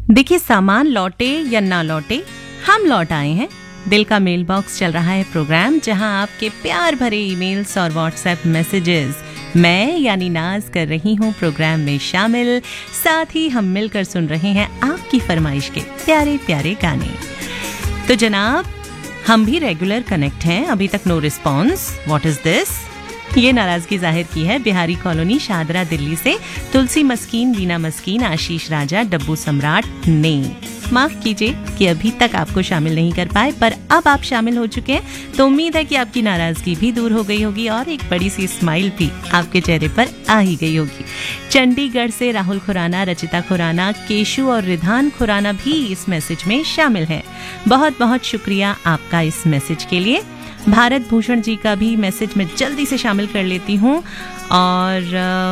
देखिए, सामान लौटे या ना लौटे, हम लौट आए हैं। दिल का मेल बॉक्स चल रहा है प्रोग्राम, जहां आपके प्यार भरे ईमेल्स और व्हाट्सएप मैसेजेस मैं यानी नाज कर रही हूँ प्रोग्राम में शामिल। साथ ही हम मिलकर सुन रहे हैं आपकी फरमाइश के प्यारे प्यारे गाने। तो जनाब, हम भी रेगुलर कनेक्ट हैं, अभी तक no response. What is this? ये नाराजगी जाहिर की है बिहारी कॉलोनी शादरा दिल्ली से तुलसी मस्कीन, वीना मस्कीन, आशीष राजा, डब्बू सम्राट ने। माफ कीजिए कि अभी तक आपको शामिल नहीं कर पाए, पर अब आप शामिल हो चुके हैं तो उम्मीद है कि आपकी नाराजगी भी दूर हो गई होगी और एक बड़ी सी स्माइल भी आपके चेहरे पर आ ही गई होगी। चंडीगढ़ से राहुल खुराना, रचिता खुराना, केशु और रिधान खुराना भी इस मैसेज में शामिल हैं। बहुत बहुत शुक्रिया आपका इस मैसेज के लिए। भारत भूषण जी का भी मैसेज मैं जल्दी से शामिल कर लेती हूँ। और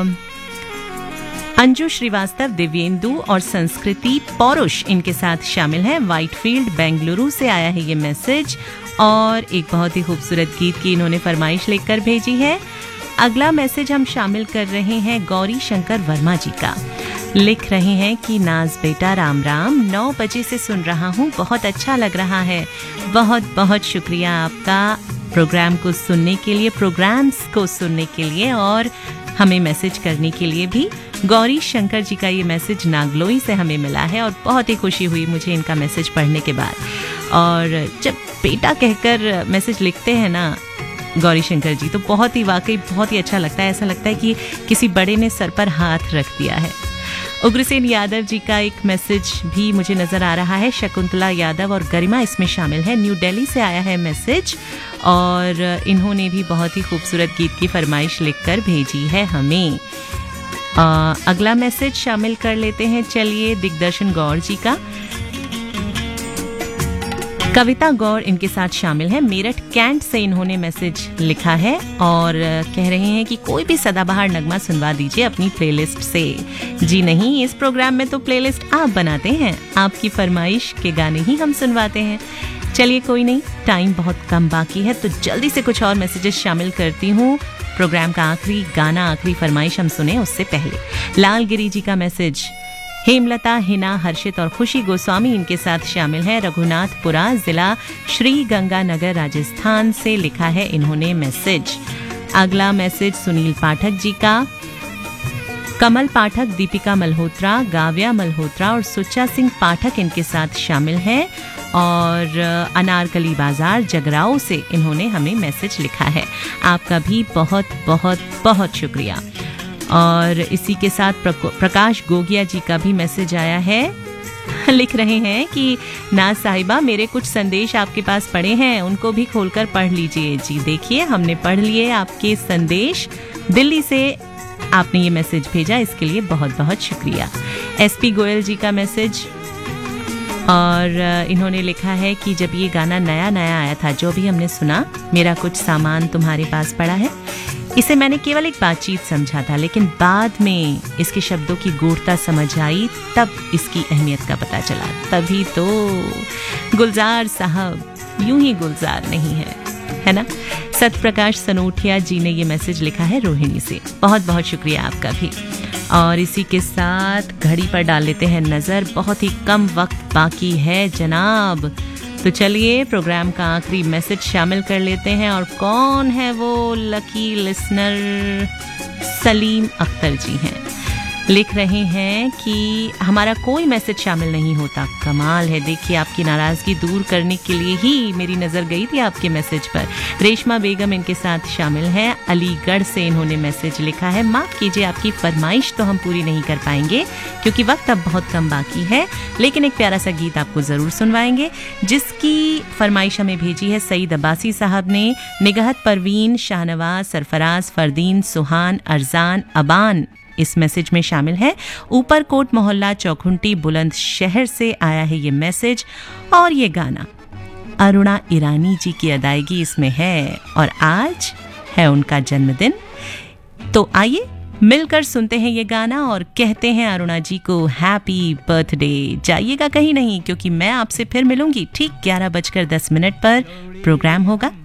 अंजू श्रीवास्तव, दिव्येंदु और संस्कृति पौरुष इनके साथ शामिल हैं। व्हाइटफील्ड बेंगलुरु से आया है ये मैसेज और एक बहुत ही खूबसूरत गीत की इन्होंने फरमाइश लेकर भेजी है। अगला मैसेज हम शामिल कर रहे हैं गौरी शंकर वर्मा जी का। लिख रहे हैं कि नाज बेटा राम राम, 9 बजे से सुन रहा हूँ, बहुत अच्छा लग रहा है। बहुत बहुत शुक्रिया आपका प्रोग्राम को सुनने के लिए, प्रोग्राम्स को सुनने के लिए और हमें मैसेज करने के लिए भी। गौरी शंकर जी का ये मैसेज नागलोई से हमें मिला है और बहुत ही खुशी हुई मुझे इनका मैसेज पढ़ने के बाद। और जब बेटा कहकर मैसेज लिखते हैं ना गौरी शंकर जी, तो बहुत ही वाकई बहुत ही अच्छा लगता है। ऐसा लगता है कि किसी बड़े ने सर पर हाथ रख दिया है। उग्रसेन यादव जी का एक मैसेज भी मुझे नजर आ रहा है। शकुंतला यादव और गरिमा इसमें शामिल है। न्यू दिल्ली से आया है मैसेज और इन्होंने भी बहुत ही खूबसूरत गीत की फरमाइश लिखकर भेजी है हमें। अगला मैसेज शामिल कर लेते हैं, चलिए, दिग्दर्शन गौर जी का। कविता गौर इनके साथ शामिल है। मेरठ कैंट से इन्होंने मैसेज लिखा है और कह रहे हैं कि कोई भी सदाबहार नगमा सुनवा दीजिए अपनी प्लेलिस्ट से। जी नहीं, इस प्रोग्राम में तो प्लेलिस्ट आप बनाते हैं, आपकी फरमाइश के गाने ही हम सुनवाते हैं। चलिए, कोई नहीं, टाइम बहुत कम बाकी है तो जल्दी से कुछ और मैसेजेस शामिल करती हूँ। प्रोग्राम का आखिरी गाना, आखिरी फरमाइश हम सुने उससे पहले लाल गिरी जी का मैसेज। हेमलता, हिना, हर्षित और खुशी गोस्वामी इनके साथ शामिल है। रघुनाथपुरा, जिला श्री गंगानगर, राजस्थान से लिखा है इन्होंने मैसेज। अगला मैसेज सुनील पाठक जी का। कमल पाठक, दीपिका मल्होत्रा, गाव्या मल्होत्रा और सुच्चा सिंह पाठक इनके साथ शामिल हैं। और अनारकली बाजार, जगराओं से इन्होंने हमें मैसेज लिखा है। आपका भी बहुत बहुत बहुत शुक्रिया। और इसी के साथ प्रकाश गोगिया जी का भी मैसेज आया है। लिख रहे हैं कि नाज साहिबा, मेरे कुछ संदेश आपके पास पड़े हैं, उनको भी खोलकर पढ़ लीजिए। जी देखिए, हमने पढ़ लिए आपके संदेश। दिल्ली से आपने ये मैसेज भेजा, इसके लिए बहुत बहुत शुक्रिया। एसपी गोयल जी का मैसेज और इन्होंने लिखा है कि जब ये गाना नया नया आया था, जो भी हमने सुना, मेरा कुछ सामान तुम्हारे पास पड़ा है, इसे मैंने केवल एक बातचीत समझा था, लेकिन बाद में इसके शब्दों की गूढ़ता समझ आई, तब इसकी अहमियत का पता चला। तभी तो गुलजार साहब यूं ही गुलजार नहीं है ना। सतप्रकाश सनोठिया जी ने ये मैसेज लिखा है रोहिणी से। बहुत बहुत शुक्रिया आपका भी। और इसी के साथ घड़ी पर डाल लेते हैं नजर, बहुत ही कम वक्त बाकी है जनाब। तो चलिए, प्रोग्राम का आखिरी मैसेज शामिल कर लेते हैं। और कौन है वो लकी लिसनर? सलीम अख्तर जी हैं। लिख रहे हैं कि हमारा कोई मैसेज शामिल नहीं होता। कमाल है, देखिए, आपकी नाराजगी दूर करने के लिए ही मेरी नजर गई थी आपके मैसेज पर। रेशमा बेगम इनके साथ शामिल हैं। अलीगढ़ से इन्होंने मैसेज लिखा है। माफ कीजिए, आपकी फरमाइश तो हम पूरी नहीं कर पाएंगे क्योंकि वक्त अब बहुत कम बाकी है, लेकिन एक प्यारा सा गीत आपको जरूर सुनवाएंगे, जिसकी फरमाइश हमें भेजी है सईद अब्बासी साहब ने। निगहत परवीन, शाहनवाज, सरफराज, फरदीन, सुहान, अरजान, अबान इस मैसेज में शामिल है। ऊपरकोट मोहल्ला, चौखुंटी, बुलंदशहर से आया है ये मैसेज। और ये गाना अरुणा ईरानी जी की अदायगी इसमें है और आज है उनका जन्मदिन। तो आइए मिलकर सुनते हैं ये गाना और कहते हैं अरुणा जी को हैप्पी बर्थडे। जाइएगा कहीं नहीं, क्योंकि मैं आपसे फिर मिलूंगी ठीक 11:10 पर। प्रोग्राम होगा